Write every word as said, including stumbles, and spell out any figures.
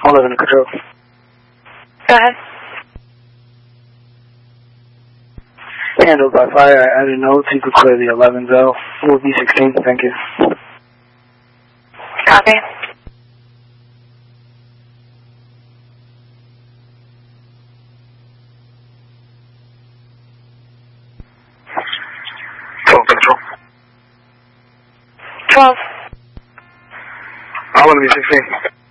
eleven control. Go ahead. Handled by fire. I added notes. You could clear the eleven L. Will be sixteen. Thank you. Copy. twelve control. twelve. I want to be sixteen.